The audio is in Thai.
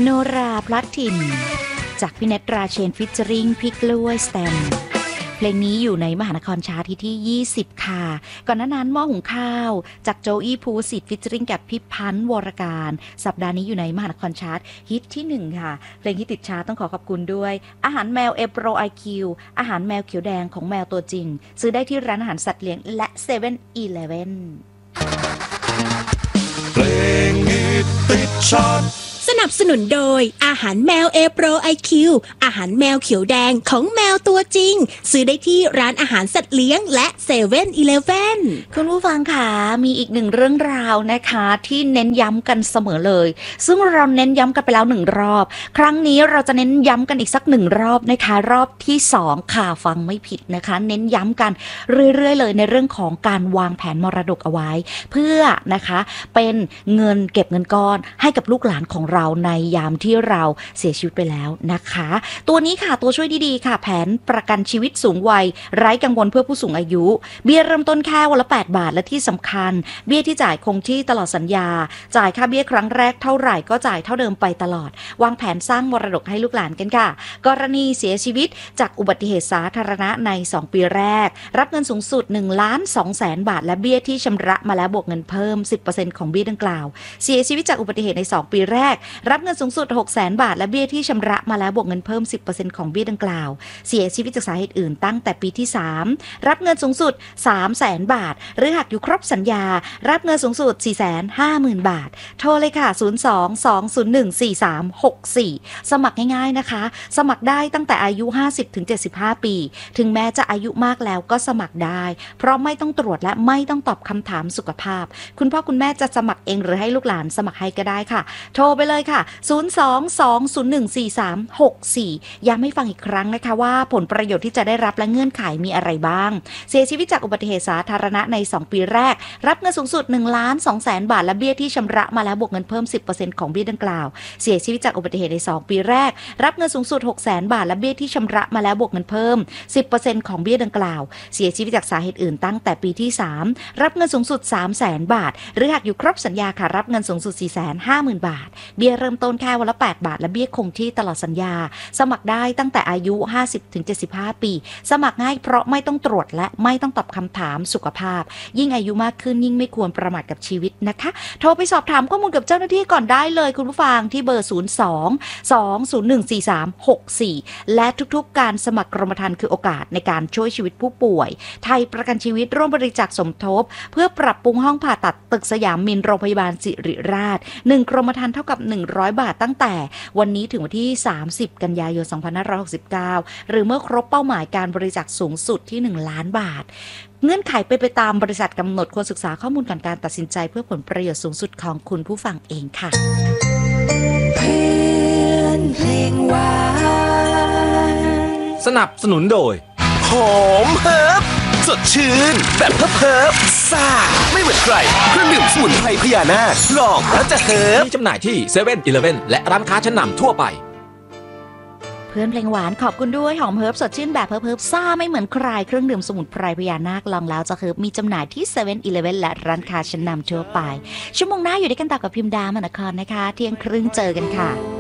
โนราพลัดถิ่นจากพี่เนตราเชนฟิชเจอริงพี่กล้วยสแตมเพลงนี้อยู่ในมหานครชาร์ตที่20ค่ะก่อนหน้านั้นหม้อหุงข้าวจากโจอี้ภูสิทธิ์ฟิชเจอริงกับพี่พันธ์วรการสัปดาห์นี้อยู่ในมหานครชาร์ตฮิตที่1ค่ะเพลงที่ติดชาร์ตต้องขอบคุณด้วยอาหารแมวเอโปรไอคิวอาหารแมวเขียวแดงของแมวตัวจริงซื้อได้ที่ร้านอาหารสัตว์เลี้ยงและ7-Eleven เพลงฮิตติดชาร์ตสนับสนุนโดยอาหารแมวเอโปรไอคิวอาหารแมวเขียวแดงของแมวตัวจริงซื้อได้ที่ร้านอาหารสัตว์เลี้ยงและ7-Eleven คุณผู้ฟังค่ะมีอีกหนึ่งเรื่องราวนะคะที่เน้นย้ำกันเสมอเลยซึ่งเราเน้นย้ำกันไปแล้ว1รอบครั้งนี้เราจะเน้นย้ำกันอีกสัก1รอบนะคะรอบที่2ค่ะฟังไม่ผิดนะคะเน้นย้ำกันเรื่อยๆเลยในเรื่องของการวางแผนมรดกเอาไว้เพื่อนะคะเป็นเงินเก็บเงินก้อนให้กับลูกหลานของเราในยามที่เราเสียชีวิตไปแล้วนะคะตัวนี้ค่ะตัวช่วยดีๆค่ะแผนประกันชีวิตสูงวัยไร้กังวลเพื่อผู้สูงอายุเบี้ยเริ่มต้นแค่วันละ8 บาทและที่สำคัญเบี้ยที่จ่ายคงที่ตลอดสัญญาจ่ายค่าเบี้ยครั้งแรกเท่าไหร่ก็จ่ายเท่าเดิมไปตลอดวางแผนสร้างมรดกให้ลูกหลานกันค่ะกรณีเสียชีวิตจากอุบัติเหตุสาธารณะใน2ปีแรกรับเงินสูงสุด 1,200,000 บาทและเบี้ยที่ชำระมาแล้วบวกเงินเพิ่ม 10% ของเบี้ยดังกล่าวเสียชีวิตจากอุบัติเหตุใน2ปีแรกรับเงินสูงสุด 600,000 บาทและเบี้ยที่ชำระมาแล้วบวกเงินเพิ่ม 10% ของเบี้ยดังกล่าวเสียชีวิตจากสาเหตุอื่นตั้งแต่ปีที่3รับเงินสูงสุด 300,000 บาทหรือหากอยู่ครบสัญญารับเงินสูงสุด 450,000 บาทโทรเลยค่ะ02-201-4364สมัครง่ายๆนะคะสมัครได้ตั้งแต่อายุ 50-75 ปีถึงแม้จะอายุมากแล้วก็สมัครได้เพราะไม่ต้องตรวจและไม่ต้องตอบคำถามสุขภาพคุณพ่อคุณแม่จะสมัครเองหรือให้ลูกหลานสมัครให้ก็ได้ค่ะโทรไปเลยค่ะ02-201-4364ย้ำให้ฟังอีกครั้งนะคะว่าผลประโยชน์ที่จะได้รับและเงื่อนไขมีอะไรบ้างเสียชีวิตจากอุบัติเหตุสาธารณะใน2ปีแรกรับเงินสูงสุด 1,200,000 บาทและเบี้ยที่ชำระมาแล้วบวกเงินเพิ่ม 10% ของเบี้ยดังกล่าวเสียชีวิตจากอุบัติเหตุใน2ปีแรกรับเงินสูงสุด 600,000 บาทและเบี้ยที่ชำระมาแล้วบวกเงินเพิ่ม 10% ของเบี้ยดังกล่าวเสียชีวิตจากสาเหตุอื่นตั้งแต่ปีที่3รับเงินสูงสุด 300,000 บาทหรือหากอยู่ครบสัญญาค่ะรับเงินสูงสุด 450,000 บาทเบี้ยเริ่มต้นแค่วันละ8 บาทและเบี้ยคงที่ตลอดสัญญาสมัครได้ตั้งแต่อายุ 50-75 ปีสมัครง่ายเพราะไม่ต้องตรวจและไม่ต้องตอบคำถามสุขภาพยิ่งอายุมากขึ้นยิ่งไม่ควรประมาทกับชีวิตนะคะโทรไปสอบถามข้อมูลกับเจ้าหน้าที่ก่อนได้เลยคุณผู้ฟังที่เบอร์ 02-201-4364 และทุกๆการสมัครกรมธรรม์คือโอกาสในการช่วยชีวิตผู้ป่วยไทยประกันชีวิตร่วมบริจาคสมทบเพื่อปรับปรุงห้องผ่าตัดตึกสยามมินโรงพยาบาลศิริราช1กรมธรรม์เท่ากับ100 บาทตั้งแต่วันนี้ถึงวันที่30 กันยายน 2569หรือเมื่อครบเป้าหมายการบริจาคสูงสุดที่1 ล้านบาทเงื่อนไขไปตามบริษัทกำหนดควรศึกษาข้อมูลก่อนการตัดสินใจเพื่อผลประโยชน์สูงสุดของคุณผู้ฟังเองค่ะเพื่อนเพลงหวานสนับสนุนโดยหอมเฮิร์บสดชื่นแบบเฮิร์บซ่าไม่เหมือนใครเครื่องดื่มสมุนไพรพญานาคลองแล้วจะเฮิร์บมีจำหน่ายที่7-Eleven และร้านค้าชั้นนำทั่วไปเพื่อนเพลงหวานขอบคุณด้วยหอมเฮิร์บสดชื่นแบบเฮิร์บซ่าไม่เหมือนใครเครื่องดื่มสมุนไพรพญานาคลองแล้วจะเฮิร์บมีจำหน่ายที่7-Eleven และร้านค้าชั้นนำทั่วไปชั่วโมงหน้าอยู่ด้วยกันต่อกับพิมพ์ดามนครนะคะเที่ยงครึ่งเจอกันค่ะ